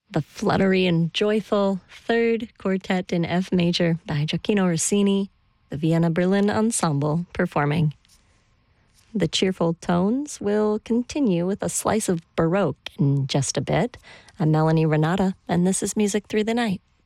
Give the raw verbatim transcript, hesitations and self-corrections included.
the fluttery and joyful Third Quartet in F major by Gioacchino Rossini, the Vienna Berlin Ensemble performing. The cheerful tones will continue with a slice of Baroque in just a bit. I'm Melanie Renata, and this is Music Through the Night.